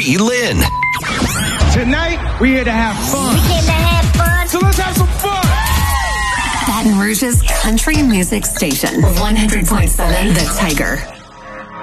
Bree Lynn. Tonight, we're here to have fun. We came to have fun. So let's have some fun. Baton Rouge's country music station, 100.7 The Tiger.